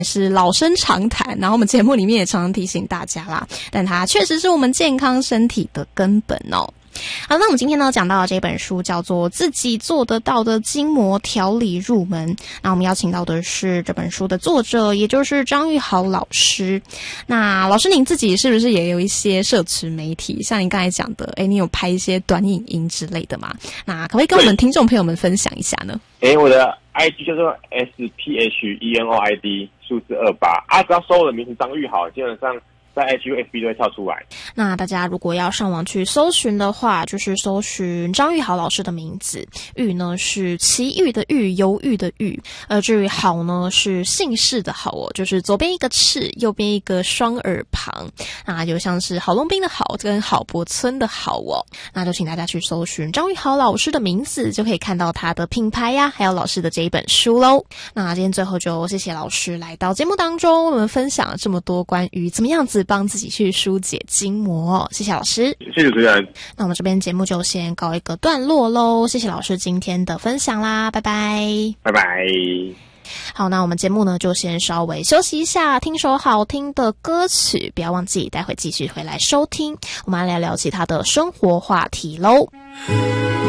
是老生常谈，然后我们节目里面也常常提醒大家啦，但它确实是我们健康身体的根本哦。好，那我们今天呢讲到的这本书叫做《自己做得到的筋膜调理入门》，那我们邀请到的是这本书的作者，也就是张玉豪老师。那老师您自己是不是也有一些社群媒体，像您刚才讲的，你有拍一些短影音之类的吗？那可不可以跟我们听众朋友们分享一下呢？ 我的 IG 叫做 SPHENOID 数字28只要搜我的名字张玉豪，基本上在 HUFB 都会跳出来。 那大家如果要上网去搜寻的话，就是搜寻张玉豪老师的名字，玉呢是奇遇的玉，犹豫的豫，至于好呢是姓氏的好哦，就是左边一个赤，右边一个双耳旁，那就像是郝龙斌的郝跟郝柏村的郝哦。那就请大家去搜寻张玉豪老师的名字，就可以看到他的品牌呀，还有老师的这一本书咯。那今天最后就谢谢老师来到节目当中，我们分享了这么多关于怎么样子帮自己去疏解筋膜，谢谢老师。 谢谢主持人。 那我们这边节目就先告一个段落咯，谢谢老师今天的分享啦，拜拜。 拜拜。 好，那我们节目呢就先稍微休息一下，听首好听的歌曲，不要忘记待会继续回来收听，我们来聊聊其他的生活话题咯。